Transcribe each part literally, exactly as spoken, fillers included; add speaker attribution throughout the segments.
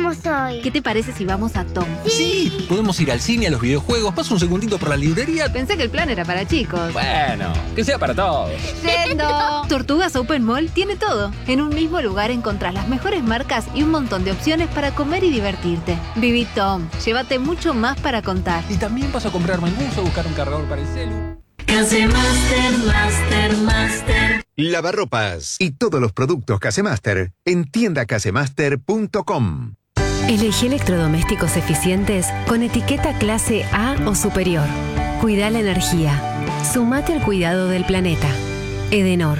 Speaker 1: vamos hoy?
Speaker 2: ¿Qué te parece si vamos a Tom?
Speaker 1: Sí.
Speaker 3: Sí, podemos ir al cine, a los videojuegos. Pasa un segundito por la librería.
Speaker 2: Pensé que el plan era para chicos.
Speaker 3: Bueno, que sea para todos.
Speaker 2: ¡Yendo! Tortugas Open Mall tiene todo. En un mismo lugar encontrás las mejores marcas y un montón de opciones para comer y divertirte. Viví Tom. Llévate mucho más para contar.
Speaker 3: Y también vas a comprar mangús o buscar un cargador para el celu.
Speaker 4: Casemaster, Master, Master.
Speaker 5: Lavarropas y todos los productos Casemaster en tienda casemaster punto com.
Speaker 6: Elegí electrodomésticos eficientes con etiqueta clase A o superior. Cuida la energía. Sumate al cuidado del planeta. Edenor.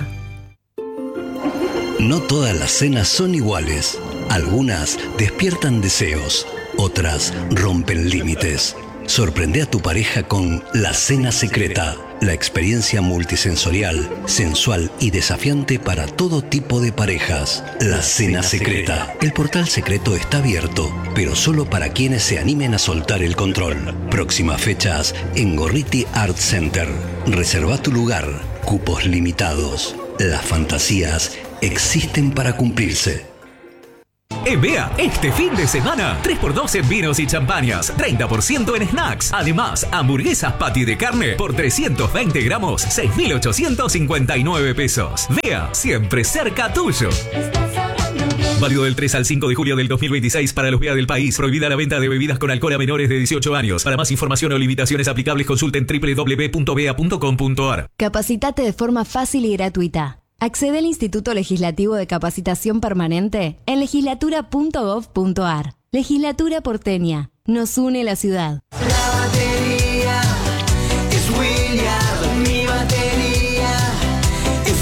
Speaker 7: No todas las cenas son iguales. Algunas despiertan deseos, otras rompen límites. Sorprende a tu pareja con La Cena Secreta, la experiencia multisensorial, sensual y desafiante para todo tipo de parejas. La Cena Secreta. El portal secreto está abierto, pero solo para quienes se animen a soltar el control. Próximas fechas en Gorriti Art Center. Reserva tu lugar. Cupos limitados. Las fantasías existen para cumplirse.
Speaker 8: En Bea, este fin de semana, tres por dos en vinos y champañas, treinta por ciento en snacks. Además, hamburguesas patty de carne por trescientos veinte gramos, seis mil ochocientos cincuenta y nueve pesos. Bea, siempre cerca tuyo. Válido del tres al cinco de julio del dos mil veintiséis para los Bea del país. Prohibida la venta de bebidas con alcohol a menores de dieciocho años. Para más información o limitaciones aplicables, consulten doble u doble u doble u punto bea punto com punto a r.
Speaker 6: Capacitate de forma fácil y gratuita. Accede al Instituto Legislativo de Capacitación Permanente en legislatura punto gov punto a r. Legislatura porteña. Nos une la ciudad.
Speaker 4: La batería es William. Mi batería es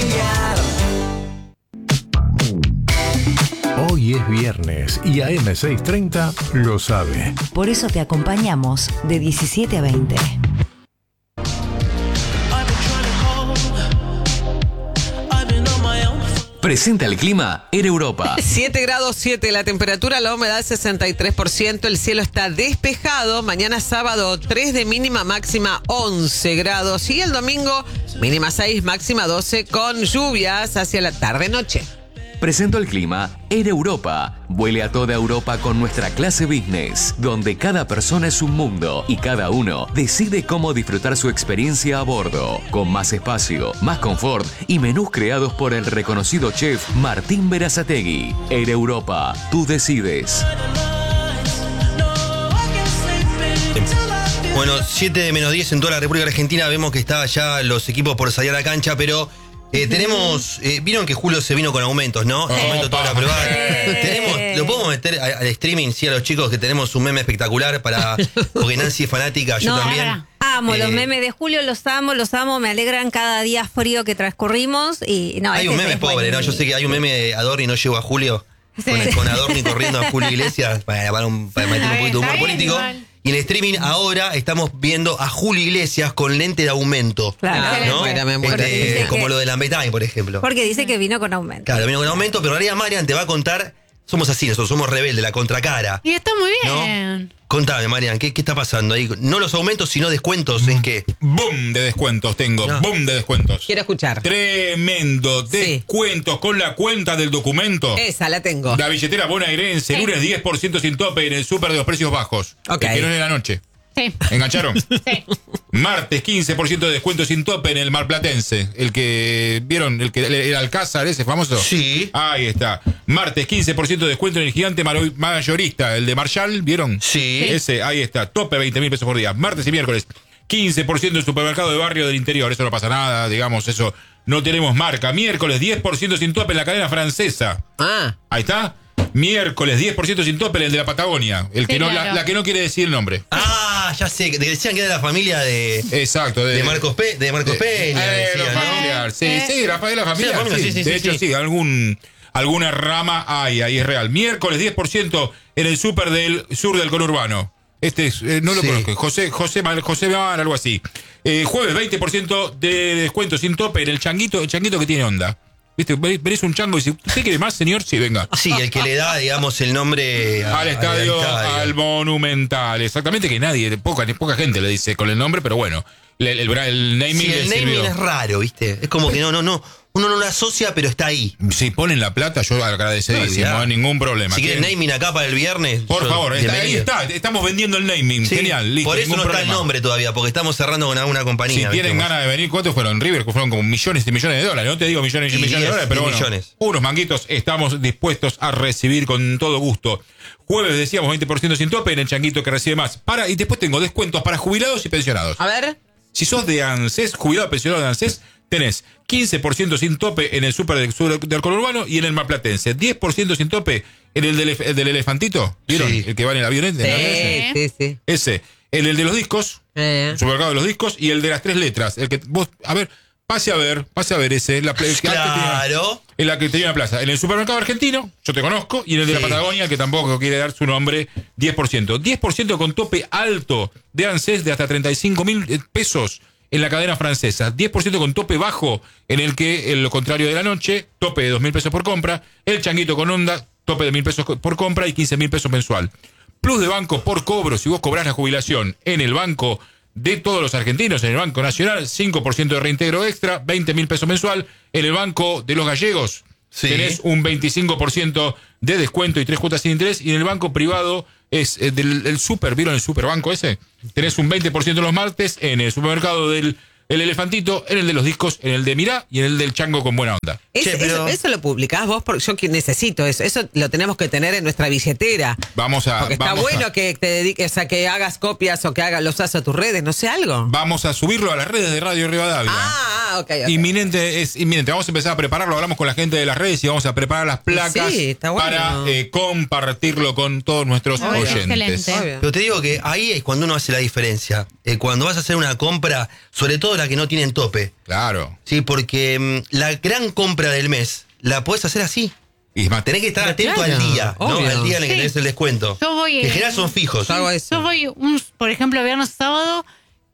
Speaker 4: William.
Speaker 9: Hoy es viernes y A M seiscientos treinta lo sabe.
Speaker 10: Por eso te acompañamos de diecisiete a veinte.
Speaker 8: Presenta el clima en Europa.
Speaker 11: siete grados siete la temperatura, la humedad sesenta y tres por ciento, el cielo está despejado. Mañana sábado tres de mínima, máxima once grados. Y el domingo mínima seis, máxima doce con lluvias hacia la tarde-noche.
Speaker 8: Presento el clima en Europa. Vuele a toda Europa con nuestra clase business, donde cada persona es un mundo y cada uno decide cómo disfrutar su experiencia a bordo. Con más espacio, más confort y menús creados por el reconocido chef Martín Berazategui. En Europa, tú decides.
Speaker 12: Bueno, siete menos diez en toda la República Argentina. Vemos que está ya los equipos por salir a la cancha, pero... Eh, tenemos, eh, vieron que Julio se vino con aumentos, ¿no? Sí. Aumento todo para probar. Eh. Tenemos, lo podemos meter al streaming, sí, a los chicos, que tenemos un meme espectacular para, porque Nancy es fanática, yo
Speaker 13: no,
Speaker 12: también.
Speaker 13: Ahora, amo eh, los memes de Julio, los amo, los amo, me alegran cada día frío que transcurrimos y no.
Speaker 12: Hay
Speaker 13: este
Speaker 12: un meme pobre, ¿no? Yo sé que hay un meme de Adorni, no llego a Julio, sí. con, con Adorni corriendo a Julio Iglesias para, para, un, para meter un poquito de humor político. Y en el streaming ahora estamos viendo a Julio Iglesias con lente de aumento.
Speaker 13: Claro,
Speaker 12: ¿no? Este, como
Speaker 13: que,
Speaker 12: lo de la Betime, por ejemplo.
Speaker 13: Porque dice que vino con aumento.
Speaker 12: Claro, vino con aumento, pero en realidad Marian te va a contar. Somos así, nosotros somos rebeldes, la contracara.
Speaker 13: Y está muy bien.
Speaker 12: ¿No? Contame, Marian, ¿qué, ¿qué está pasando ahí? No los aumentos, sino descuentos, ¿en qué?
Speaker 14: ¡Boom! De descuentos tengo, no. ¡Boom! De descuentos.
Speaker 11: Quiero escuchar.
Speaker 14: Tremendo, descuentos sí. Con la cuenta del documento.
Speaker 11: Esa la tengo.
Speaker 14: La billetera bonaerense, sí. Lunes diez por ciento sin tope en el súper de los precios bajos.
Speaker 11: Ok.
Speaker 14: El que no es de la noche.
Speaker 13: Sí.
Speaker 14: ¿Engancharon?
Speaker 13: Sí.
Speaker 14: Martes quince por ciento de descuento sin tope en el Marplatense. El que, ¿vieron? El que el Alcázar ese famoso.
Speaker 12: Sí.
Speaker 14: Ahí está. Martes quince por ciento de descuento en el gigante mayorista, el de Marshall, ¿vieron?
Speaker 12: Sí.
Speaker 14: Ese, ahí está. Tope veinte mil pesos por día. Martes y miércoles. quince por ciento en supermercado de barrio del interior. Eso no pasa nada, digamos, eso no tenemos marca. Miércoles diez por ciento sin tope en la cadena francesa.
Speaker 11: Ah.
Speaker 14: Ahí está. Miércoles diez por ciento sin tope en el de la Patagonia. El que sí, no, claro. la, la que no quiere decir el nombre.
Speaker 12: Ah, ya sé, que decían que era de la familia de.
Speaker 14: Exacto, de,
Speaker 12: de Marcos Pe, de Marcos de, Peña.
Speaker 14: Eh,
Speaker 12: decían, ¿no?
Speaker 14: familiar. Sí, eh. sí, Rafael la familia.
Speaker 12: Sí, la familia,
Speaker 14: sí.
Speaker 12: sí, sí,
Speaker 14: de
Speaker 12: sí,
Speaker 14: hecho,
Speaker 12: sí,
Speaker 14: sí, algún, alguna rama hay, ahí es real. Miércoles diez por ciento en el súper del sur del conurbano. Este es, eh, no lo sí. conozco. José, José, José Mar, algo así. Eh, jueves veinte por ciento de descuento sin tope en el changuito, el changuito que tiene onda. ¿Viste? Venís un chango y dice, ¿usted quiere más, señor? Sí, venga.
Speaker 12: Sí, el que le da, digamos, el nombre
Speaker 14: a, al, estadio, al estadio, al Monumental. Exactamente, que nadie, poca, poca gente le dice con el nombre, pero bueno, el, el, el naming.
Speaker 12: Sí, el naming es raro, ¿viste? Es como que no, no, no. uno no lo asocia, pero está ahí.
Speaker 14: Si ponen la plata, yo agradecidísimo, no, ningún problema.
Speaker 12: Si quieren naming acá para el viernes.
Speaker 14: Por
Speaker 12: yo,
Speaker 14: favor, está, ahí está, estamos vendiendo el naming, sí, genial, listo.
Speaker 12: Por eso no
Speaker 14: problema.
Speaker 12: está el nombre todavía, porque estamos cerrando con alguna compañía.
Speaker 14: Si tienen ganas de venir, ¿cuántos fueron? River, fueron como millones y millones de dólares. No te digo millones y, y millones diez, de dólares, pero bueno, millones. Unos manguitos estamos dispuestos a recibir con todo gusto. Jueves decíamos veinte por ciento sin tope en el changuito que recibe más. Para, y después tengo descuentos para jubilados y pensionados.
Speaker 11: A ver.
Speaker 14: Si sos de ANSES, jubilado pensionado de ANSES, tenés quince por ciento sin tope en el súper del, del conurbano y en el marplatense. diez por ciento sin tope en el del, el del elefantito. ¿Vieron? Sí. El que va en el avión.
Speaker 11: Sí, sí, sí.
Speaker 14: Ese. El, el de los discos. Eh. El supermercado de los discos. Y el de las tres letras. El que vos, a ver, pase a ver, pase a ver ese. La, el que
Speaker 12: claro.
Speaker 14: Tenía, en la que tenía una plaza. En el supermercado argentino, yo te conozco. Y en el de sí. la Patagonia, que tampoco quiere dar su nombre, diez por ciento. diez por ciento con tope alto de ANSES de hasta treinta y cinco mil pesos. En la cadena francesa, diez por ciento con tope bajo, en el que, en lo contrario de la noche, tope de dos mil pesos por compra, el changuito con onda, tope de mil pesos por compra y quince mil pesos mensual. Plus de banco por cobro, si vos cobrás la jubilación en el banco de todos los argentinos, en el Banco Nacional, cinco por ciento de reintegro extra, veinte mil pesos mensual, en el Banco de los Gallegos, sí. tenés un veinticinco por ciento de descuento y tres cuotas sin interés, y en el banco privado es eh, del el super, ¿vieron el superbanco ese? Tenés un veinte por ciento los martes en el supermercado del el elefantito, en el de los discos, en el de Mirá y en el del chango con buena onda.
Speaker 11: Es, che, pero... eso, eso lo publicás vos porque yo que necesito eso. Eso lo tenemos que tener en nuestra billetera.
Speaker 14: Vamos a...
Speaker 11: Porque está
Speaker 14: vamos
Speaker 11: bueno
Speaker 14: a...
Speaker 11: que te dediques a que hagas copias o que hagas los hagas a tus redes, no sé, algo.
Speaker 14: Vamos a subirlo a las redes de Radio Rivadavia.
Speaker 11: Ah, ok, ok.
Speaker 14: Inminente, es inminente. Vamos a empezar a prepararlo, hablamos con la gente de las redes y vamos a preparar las placas
Speaker 11: sí, está bueno.
Speaker 14: para eh, compartirlo con todos nuestros
Speaker 1: Obvio,
Speaker 14: oyentes.
Speaker 1: Excelente.
Speaker 12: Pero te digo que ahí es cuando uno hace la diferencia. Eh, cuando vas a hacer una compra, sobre todo la que no tienen tope.
Speaker 14: Claro.
Speaker 12: Sí, porque mmm, la gran compra del mes la podés hacer así.
Speaker 14: Y más,
Speaker 12: tenés que estar atento
Speaker 11: claro,
Speaker 12: al día,
Speaker 11: obvio.
Speaker 12: ¿no? Al día en el que
Speaker 1: sí.
Speaker 12: tenés el descuento.
Speaker 1: Yo voy,
Speaker 12: que en
Speaker 1: eh,
Speaker 12: general son fijos.
Speaker 11: Yo hago eso.
Speaker 1: Yo voy, un, por ejemplo, viernes o sábado,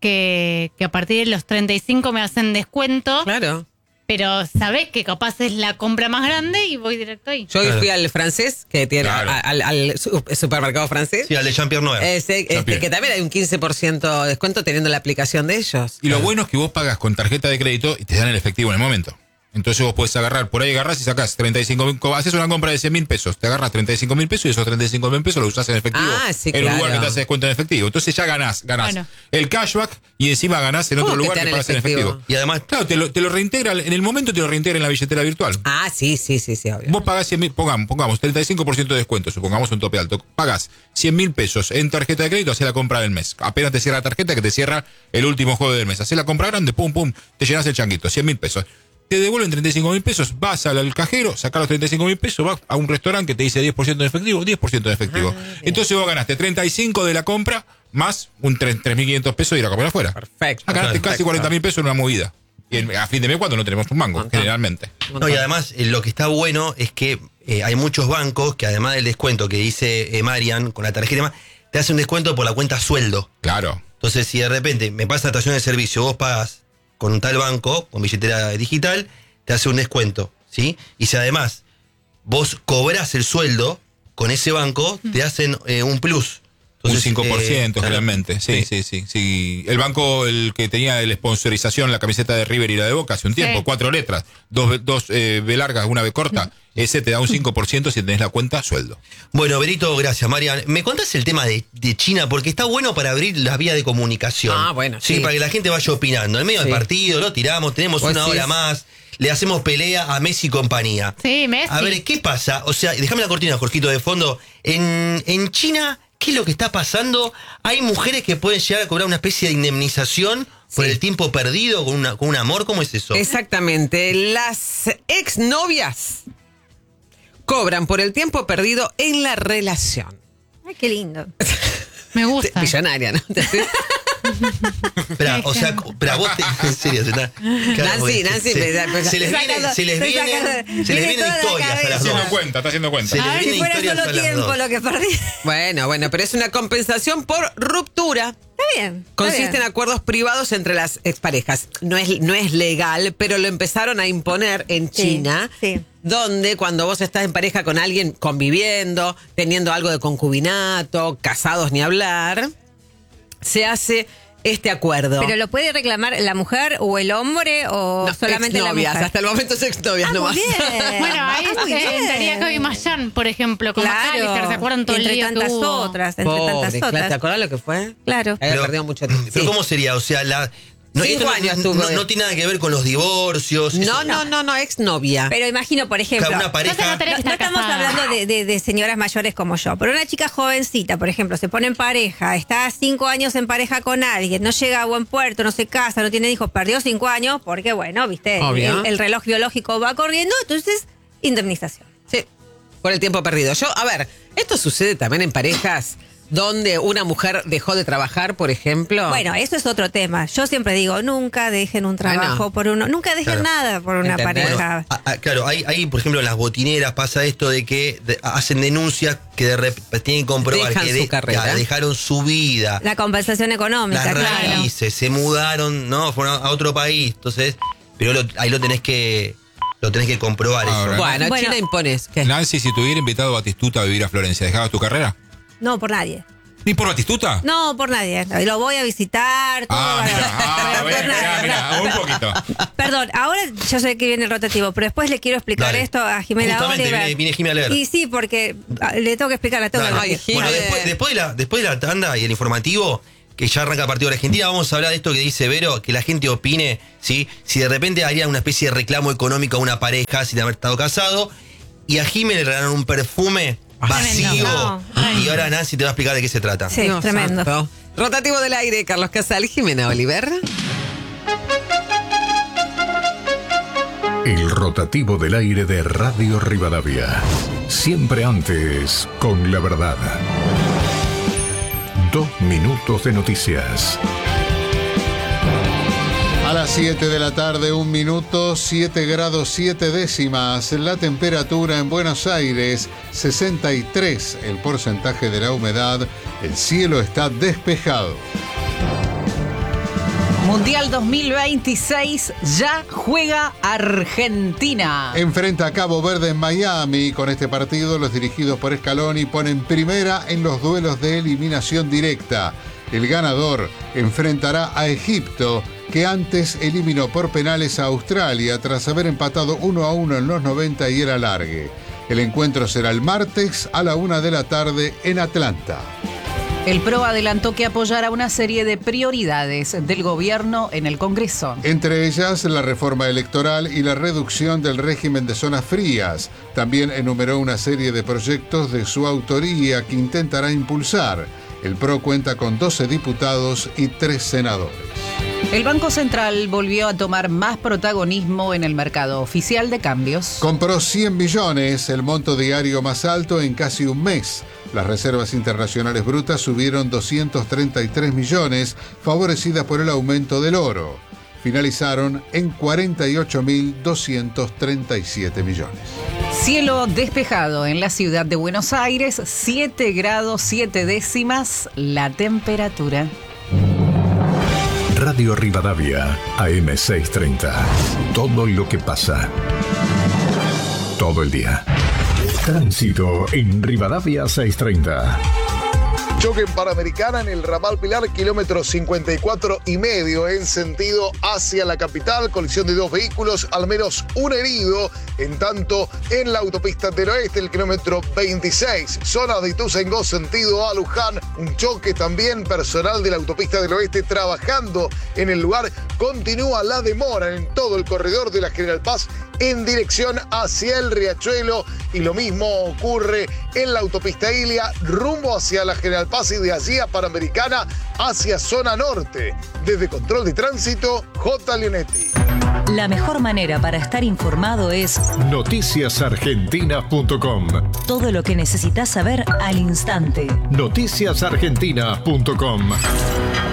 Speaker 1: que, que a partir de los treinta y cinco me hacen descuento.
Speaker 11: Claro.
Speaker 1: Pero sabés que capaz es la compra más grande y voy directo ahí.
Speaker 11: Yo hoy fui al francés, que tiene
Speaker 14: Claro.
Speaker 11: a- al, al su- supermercado francés.
Speaker 12: Sí, al de Jean-Pierre Noël.
Speaker 11: Ese, este, que también hay un quince por ciento de descuento teniendo la aplicación de ellos.
Speaker 14: Y lo bueno es que vos pagas con tarjeta de crédito y te dan el efectivo en el momento. Entonces vos podés agarrar, por ahí agarrás y sacás treinta y cinco mil, haces una compra de cien mil pesos, te agarras treinta y cinco mil pesos y esos treinta y cinco mil pesos los usás en efectivo.
Speaker 11: Ah, sí,
Speaker 14: en un
Speaker 11: claro.
Speaker 14: lugar que te hace descuento en efectivo. Entonces ya ganás, ganás
Speaker 1: Bueno.
Speaker 14: el cashback y encima ganás en otro
Speaker 11: ¿Cómo que
Speaker 14: lugar
Speaker 11: te
Speaker 14: que
Speaker 11: dan el
Speaker 14: pagas en
Speaker 11: efectivo?
Speaker 14: efectivo.
Speaker 12: Y además,
Speaker 14: Claro, te lo, te lo reintegra, en el momento te lo reintegra en la billetera virtual.
Speaker 11: Ah, sí, sí, sí, sí, obvio.
Speaker 14: Vos pagás cien mil, pongamos, pongamos treinta y cinco por ciento de descuento, supongamos un tope alto. Pagás cien mil pesos en tarjeta de crédito, hacés la compra del mes. Apenas te cierra la tarjeta, que te cierra el último juego del mes. Hacés la compra grande, pum, pum, te llenás el changuito, cien mil pesos. Te devuelven treinta y cinco mil pesos, vas al, al cajero, sacás los treinta y cinco mil pesos, vas a un restaurante que te dice diez por ciento de efectivo, diez por ciento de efectivo.
Speaker 11: Ah,
Speaker 14: Entonces vos ganaste treinta y cinco de la compra, más un tres mil quinientos pesos de ir a comer afuera.
Speaker 11: Perfecto.
Speaker 14: Ah, ganaste
Speaker 11: perfecto.
Speaker 14: casi cuarenta mil pesos en una movida. Y en- a fin de mes cuando no tenemos un mango,
Speaker 11: Montón.
Speaker 14: generalmente.
Speaker 12: no, y además eh, lo que está bueno es que eh, hay muchos bancos que además del descuento que dice eh, Marian con la tarjeta y demás, te hacen un descuento por la cuenta sueldo.
Speaker 14: Claro.
Speaker 12: Entonces, si de repente me pasa la estación de servicio, vos pagas con un tal banco, con billetera digital, te hace un descuento, ¿sí? Y si además vos cobrás el sueldo con ese banco, te hacen eh, un plus.
Speaker 14: Un cinco por ciento
Speaker 12: eh, claro.
Speaker 14: generalmente, sí, sí, sí, sí. El banco, el que tenía la sponsorización, la camiseta de River y la de Boca hace un tiempo,
Speaker 1: Sí.
Speaker 14: cuatro letras, dos, B- dos eh, B largas, una B corta, ese te da un cinco por ciento si tenés la cuenta sueldo.
Speaker 12: Bueno, Berito, gracias, Marian. ¿Me contás el tema de, de China? Porque está bueno para abrir las vías de comunicación.
Speaker 11: Ah, bueno,
Speaker 12: sí.
Speaker 11: sí.
Speaker 12: Para que la gente vaya opinando. En medio
Speaker 11: Sí.
Speaker 12: del partido, lo tiramos, tenemos
Speaker 11: Pues
Speaker 12: una
Speaker 11: sí.
Speaker 12: hora más, le hacemos pelea a Messi y compañía.
Speaker 1: Sí, Messi.
Speaker 12: A ver, ¿qué pasa? O sea, déjame la cortina, Jorgito, de fondo. En, en China, ¿qué es lo que está pasando? Hay mujeres que pueden llegar a cobrar una especie de indemnización por
Speaker 11: Sí.
Speaker 12: el tiempo perdido con, una, con un amor. ¿Cómo es eso?
Speaker 11: Exactamente. Las exnovias cobran por el tiempo perdido en la relación.
Speaker 13: Ay, qué lindo.
Speaker 1: Me gusta.
Speaker 11: Millonaria, ¿no?
Speaker 12: Espera, o sea, espera, vos te, en serio, se está. Claro,
Speaker 11: Nancy,
Speaker 12: porque
Speaker 11: Nancy,
Speaker 12: se,
Speaker 11: me-
Speaker 12: se les
Speaker 13: Sacando-
Speaker 12: vienen, se les
Speaker 13: estoy
Speaker 12: vienen,
Speaker 13: sacando-
Speaker 12: se les
Speaker 13: viene
Speaker 12: vienen
Speaker 13: toda la
Speaker 12: historias a las
Speaker 14: Está
Speaker 13: cabeza.
Speaker 12: dos.
Speaker 14: haciendo cuenta, está haciendo cuenta.
Speaker 12: Se le
Speaker 13: A ver si
Speaker 12: vienen
Speaker 13: fuera
Speaker 12: historias
Speaker 13: solo
Speaker 12: a las
Speaker 13: tiempo
Speaker 12: dos.
Speaker 13: lo que perdí.
Speaker 11: Bueno, bueno, pero es una compensación por ruptura.
Speaker 13: Está bien. está
Speaker 11: Consiste
Speaker 13: bien.
Speaker 11: en acuerdos privados entre las exparejas. No es, no es legal, pero lo empezaron a imponer en
Speaker 13: Sí,
Speaker 11: China,
Speaker 13: sí.
Speaker 11: donde cuando vos estás en pareja con alguien conviviendo, teniendo algo de concubinato, casados ni hablar, se hace este acuerdo.
Speaker 13: ¿Pero lo puede reclamar la mujer o el hombre o
Speaker 11: No,
Speaker 13: solamente la
Speaker 11: exnovias,
Speaker 13: mujer?
Speaker 11: hasta el momento es exnovias
Speaker 13: Ah,
Speaker 11: nomás.
Speaker 13: muy bien.
Speaker 1: Bueno, ahí
Speaker 13: Ah, muy
Speaker 1: eh,
Speaker 13: bien.
Speaker 1: entraría Gaby Mayan, por ejemplo, como
Speaker 13: Claro.
Speaker 1: Callister, ¿se acuerdan todo el
Speaker 13: Entre
Speaker 1: lío que
Speaker 13: tantas
Speaker 1: hubo?
Speaker 13: otras, entre
Speaker 11: Pobre,
Speaker 13: tantas
Speaker 11: claro,
Speaker 13: otras.
Speaker 11: ¿te acordás lo que fue?
Speaker 13: Claro.
Speaker 11: Había
Speaker 12: Pero-
Speaker 11: perdido mucho tiempo.
Speaker 12: Pero
Speaker 11: Sí.
Speaker 12: ¿cómo sería? O sea, la... No,
Speaker 11: Cinco
Speaker 12: esto no-
Speaker 11: años
Speaker 12: no,
Speaker 11: tuvo.
Speaker 12: no, no tiene nada que ver con los divorcios.
Speaker 11: No,
Speaker 12: eso-
Speaker 11: no, no, no, exnovia.
Speaker 13: Pero imagino, por ejemplo,
Speaker 12: Cada una pareja-
Speaker 1: Entonces no tenés
Speaker 13: no,
Speaker 1: que
Speaker 13: no
Speaker 1: estar
Speaker 13: estamos
Speaker 1: casada.
Speaker 13: hablando de, de- de señoras mayores como yo, pero una chica jovencita, por ejemplo, se pone en pareja, está cinco años en pareja con alguien, no llega a buen puerto, no se casa, no tiene hijos, perdió cinco años porque, bueno, viste,
Speaker 11: Obvio.
Speaker 13: el, el reloj biológico va corriendo, entonces, indemnización.
Speaker 11: Sí, por el tiempo perdido. Yo, a ver, esto sucede también en parejas donde una mujer dejó de trabajar, por ejemplo.
Speaker 13: Bueno, eso es otro tema. Yo siempre digo, nunca dejen un trabajo
Speaker 11: Bueno.
Speaker 13: por uno, nunca dejen
Speaker 12: Claro.
Speaker 13: nada por una
Speaker 11: ¿Entendés?
Speaker 13: pareja.
Speaker 12: Ah, ah, claro, hay, hay, por ejemplo, en las botineras pasa esto de que de- hacen denuncias que de repente tienen que comprobar
Speaker 11: Dejan
Speaker 12: que
Speaker 11: su
Speaker 12: de-
Speaker 11: carrera.
Speaker 12: ya, dejaron su vida,
Speaker 13: La compensación económica,
Speaker 12: las
Speaker 13: claro.
Speaker 12: raíces, se mudaron, ¿no? Fueron a otro país. Entonces, pero lo- ahí lo tenés que lo tenés que comprobar
Speaker 14: Ahora,
Speaker 12: eso.
Speaker 11: Bueno,
Speaker 13: Bueno.
Speaker 11: China impones. ¿Qué?
Speaker 14: Nancy, si te hubiera invitado a Batistuta a vivir a Florencia, ¿dejabas tu carrera?
Speaker 13: No, por nadie.
Speaker 14: ¿Ni por Batistuta?
Speaker 13: No, por nadie. Lo voy a visitar. todo,
Speaker 14: Ah,
Speaker 13: bueno,
Speaker 14: mira, ah,
Speaker 13: pero por
Speaker 14: mira,
Speaker 13: nada,
Speaker 14: mira,
Speaker 13: no.
Speaker 14: un poquito.
Speaker 13: Perdón, ahora yo sé que viene el rotativo, pero después le quiero explicar
Speaker 12: Dale.
Speaker 13: esto a Jimena
Speaker 12: Justamente
Speaker 13: Oliver.
Speaker 12: viene- viene Jimena a leer.
Speaker 13: Y sí, porque ah, le tengo que explicar, la tengo
Speaker 12: Dale.
Speaker 13: que
Speaker 11: Ay,
Speaker 13: decir.
Speaker 11: Jimena.
Speaker 12: Bueno, después, después, de la, después de la tanda y el informativo, que ya arranca el partido de la Argentina, vamos a hablar de esto que dice Vero, que la gente opine, ¿sí? Si de repente harían una especie de reclamo económico a una pareja sin haber estado casado, y a Jimena le regalaron un perfume vacío.
Speaker 13: Tremendo.
Speaker 12: Y ahora Nancy te va a explicar de qué se trata.
Speaker 13: Sí,
Speaker 11: Dios
Speaker 13: tremendo.
Speaker 11: santo. Rotativo del aire, Carlos Casal, Jimena Oliver.
Speaker 9: El rotativo del aire de Radio Rivadavia. Siempre antes, con la verdad. Dos minutos de noticias.
Speaker 15: A las siete de la tarde, un minuto, siete grados siete décimas. La temperatura en Buenos Aires, sesenta y tres el porcentaje de la humedad. El cielo está despejado.
Speaker 16: Mundial dos mil veintiséis, ya juega Argentina.
Speaker 15: Enfrenta a Cabo Verde en Miami. Con este partido, los dirigidos por Scaloni ponen primera en los duelos de eliminación directa. El ganador enfrentará a Egipto, que antes eliminó por penales a Australia tras haber empatado uno a uno en los noventa y el alargue. El encuentro será el martes a la una de la tarde en Atlanta.
Speaker 16: El P R O adelantó que apoyará una serie de prioridades del gobierno en el Congreso.
Speaker 15: Entre ellas, la reforma electoral y la reducción del régimen de zonas frías. También enumeró una serie de proyectos de su autoría que intentará impulsar. El P R O cuenta con doce diputados y tres senadores.
Speaker 16: El Banco Central volvió a tomar más protagonismo en el mercado oficial de cambios.
Speaker 15: Compró cien billones, el monto diario más alto en casi un mes. Las reservas internacionales brutas subieron doscientos treinta y tres millones, favorecidas por el aumento del oro. Finalizaron en cuarenta y ocho mil doscientos treinta y siete millones.
Speaker 16: Cielo despejado en la ciudad de Buenos Aires, siete grados siete décimas la temperatura.
Speaker 9: Radio Rivadavia, A M seiscientos treinta. Todo lo que pasa. Todo el día. Tránsito en Rivadavia seiscientos treinta.
Speaker 17: Choque en Panamericana en el ramal Pilar, kilómetro cincuenta y cuatro y medio en sentido hacia la capital. Colisión de dos vehículos, al menos un herido. En tanto, en la autopista del oeste, el kilómetro veintiséis, zona de Ituzaingó, sentido a Luján. Un choque también, personal de la autopista del oeste trabajando en el lugar. Continúa la demora en todo el corredor de la General Paz en dirección hacia el Riachuelo. Y lo mismo ocurre en la autopista Ilia, rumbo hacia la General Paz y de allí a Panamericana hacia zona norte. Desde Control de Tránsito, J. Leonetti.
Speaker 10: La mejor manera para estar informado es
Speaker 9: noticias argentina punto com.
Speaker 10: todo lo que necesitas saber al instante.
Speaker 9: noticias argentina punto com.